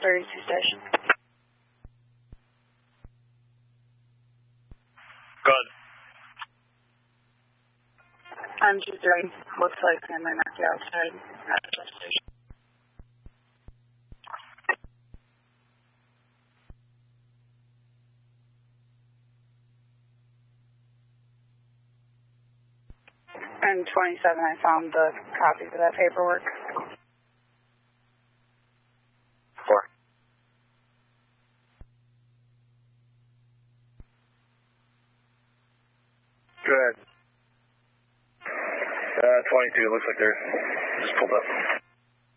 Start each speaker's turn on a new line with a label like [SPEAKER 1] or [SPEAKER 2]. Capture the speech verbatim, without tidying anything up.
[SPEAKER 1] thirty-two station.
[SPEAKER 2] Good.
[SPEAKER 1] I'm just doing, looks like I might knock you outside at the station. And twenty-seven, I found the copy of that paperwork.
[SPEAKER 2] Four. Go ahead. Uh, twenty-two, looks like they're just pulled up.